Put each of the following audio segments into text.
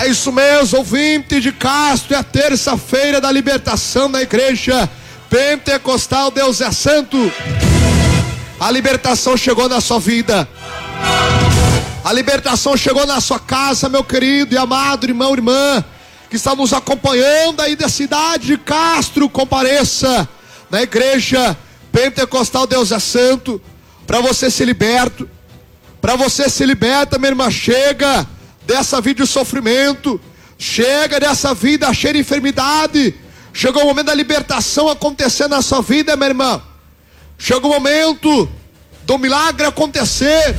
É isso mesmo, ouvinte de Castro, é a terça-feira da libertação da igreja pentecostal. Deus é santo. A libertação chegou na sua vida. A libertação chegou na sua casa, meu querido e amado irmão, irmã, que está nos acompanhando aí da cidade de Castro. Compareça na igreja pentecostal. Deus é santo, para você ser liberto. Para você se liberta, minha irmã. Chega dessa vida de sofrimento, chega dessa vida cheia de enfermidade. Chegou o momento da libertação acontecer na sua vida, minha irmã. Chegou o momento do milagre acontecer,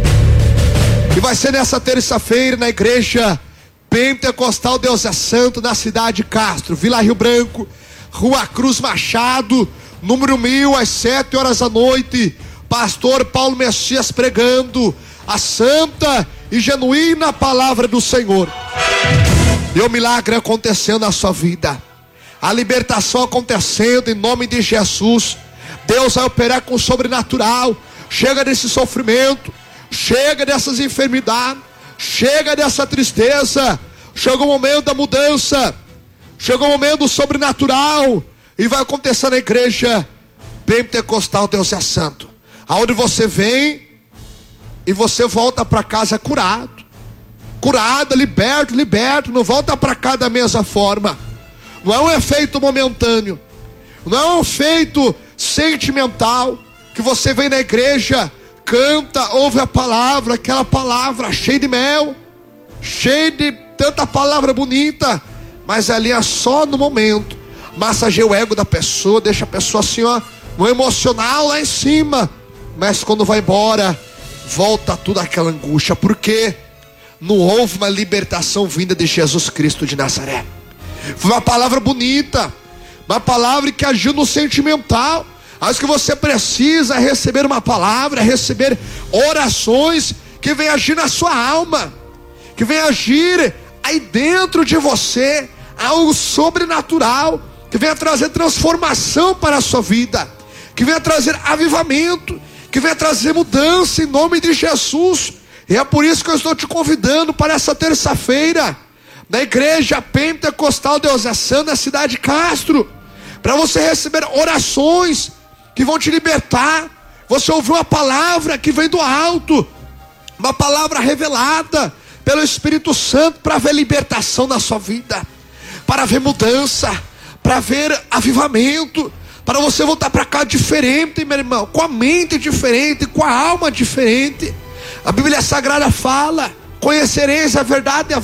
e vai ser nessa terça-feira na igreja pentecostal. Deus é santo, na cidade de Castro, Vila Rio Branco, Rua Cruz Machado, número 1000, às 7 horas da noite. Pastor Paulo Messias pregando a santa e genuína palavra do Senhor. E o milagre acontecendo na sua vida, a libertação acontecendo em nome de Jesus. Deus vai operar com o sobrenatural. Chega desse sofrimento, chega dessas enfermidades, chega dessa tristeza. Chegou o momento da mudança, chegou o momento do sobrenatural, e vai acontecer na igreja pentecostal. Deus é santo, aonde você vem e você volta para casa curado, liberto, não volta para cá da mesma forma. Não é um efeito momentâneo, não é um efeito sentimental, que você vem na igreja, canta, ouve a palavra, aquela palavra cheia de mel, cheia de tanta palavra bonita, mas ali é só no momento, massageia o ego da pessoa, deixa a pessoa assim, ó, no emocional lá em cima, mas quando vai embora, volta tudo aquela angústia, porque não houve uma libertação vinda de Jesus Cristo de Nazaré. Foi uma palavra bonita, uma palavra que agiu no sentimental. Mas que você precisa receber uma palavra, receber orações que vem agir na sua alma, que vem agir aí dentro de você, algo sobrenatural, que venha trazer transformação para a sua vida, que venha trazer avivamento, que venha trazer mudança em nome de Jesus. E é por isso que eu estou te convidando para essa terça-feira na igreja pentecostal Deus é santo, na cidade de Castro, para você receber orações que vão te libertar. Você ouviu uma palavra que vem do alto, uma palavra revelada pelo Espírito Santo, para ver libertação na sua vida, para ver mudança, para ver avivamento, para você voltar para cá diferente, meu irmão, com a mente diferente, com a alma diferente. A Bíblia Sagrada fala: conhecereis a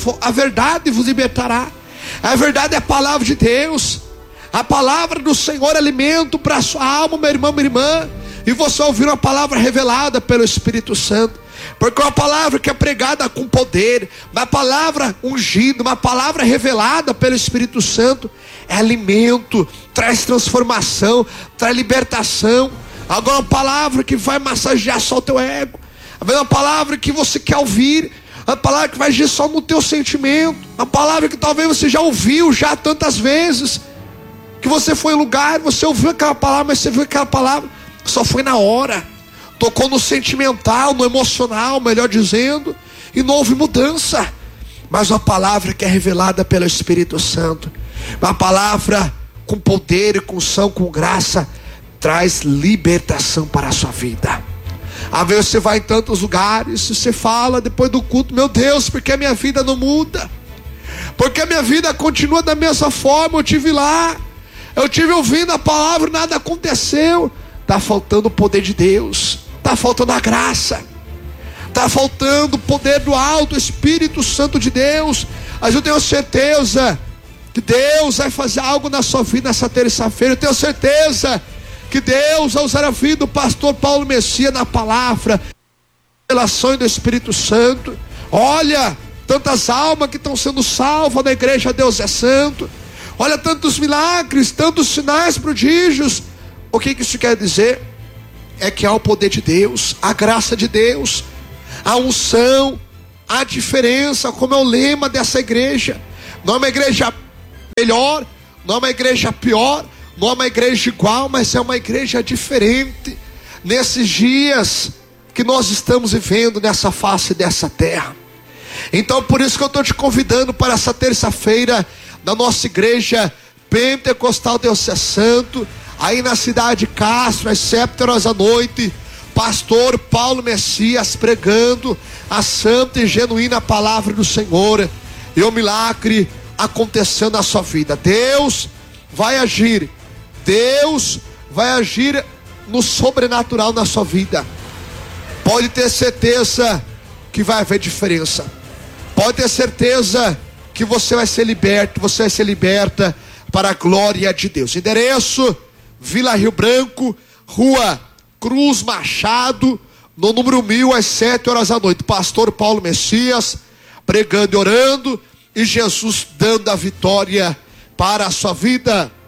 verdade vos libertará. A verdade é a palavra de Deus. A palavra do Senhor é alimento para a sua alma, meu irmão, minha irmã. E você ouvir uma palavra revelada pelo Espírito Santo, porque uma palavra que é pregada com poder, uma palavra ungida, uma palavra revelada pelo Espírito Santo, é alimento, traz transformação, traz libertação. Agora uma palavra que vai massagear só o teu ego, uma palavra que você quer ouvir, uma palavra que vai agir só no teu sentimento, uma palavra que talvez você já ouviu já tantas vezes, que você foi em lugar, você ouviu aquela palavra, mas você viu aquela palavra, só foi na hora, tocou no sentimental, no emocional, melhor dizendo, e não houve mudança. Mas uma palavra que é revelada pelo Espírito Santo, uma palavra com poder e com unção, com graça, traz libertação para a sua vida. Às vezes você vai em tantos lugares, você fala depois do culto: meu Deus, porque a minha vida não muda? Porque a minha vida continua da mesma forma? Eu tive lá, eu tive ouvindo a palavra, nada aconteceu. Está faltando o poder de Deus, está faltando a graça, está faltando o poder do alto, o Espírito Santo de Deus. Mas eu tenho certeza que Deus vai fazer algo na sua vida nessa terça-feira. Eu tenho certeza que Deus vai usar a vida do pastor Paulo Messias na palavra, revelação do Espírito Santo. Olha, tantas almas que estão sendo salvas na igreja Deus é santo. Olha, tantos milagres, tantos sinais, prodígios. O que isso quer dizer? É que há o poder de Deus, a graça de Deus, a unção, a diferença, como é o lema dessa igreja. Não é uma igreja melhor, não é uma igreja pior, não é uma igreja igual, mas é uma igreja diferente. Nesses dias que nós estamos vivendo nessa face dessa terra, Então por isso que eu estou te convidando para essa terça-feira na nossa igreja Pentecostal Deus é Santo, aí na cidade de Castro, às 7 horas da noite, pastor Paulo Messias pregando a santa e genuína palavra do Senhor, e o milagre acontecendo na sua vida. Deus vai agir no sobrenatural na sua vida. Pode ter certeza que vai haver diferença. Pode ter certeza que você vai ser liberto, você vai ser liberta para a glória de Deus. Endereço: Vila Rio Branco, Rua Cruz Machado, no número 1000, às 7 horas da noite. Pastor Paulo Messias pregando e orando, e Jesus dando a vitória para a sua vida.